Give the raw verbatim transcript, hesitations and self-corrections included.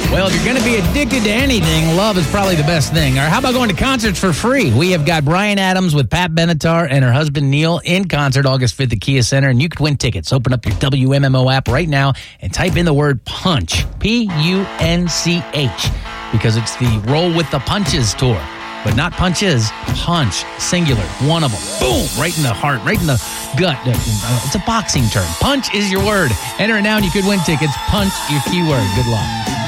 Well, if you're going to be addicted to anything, love is probably the best thing. Or how about going to concerts for free? We have got Bryan Adams with Pat Benatar and her husband Neil in concert August fifth at Kia Center, and you could win tickets. Open up your W M M O app right now and type in the word PUNCH, P U N C H, because it's the Roll with the Punches tour. But not punches, punch, singular, one of them. Boom, right in the heart, right in the gut. It's a boxing term. Punch is your word. Enter it now and you could win tickets. Punch your keyword. Good luck.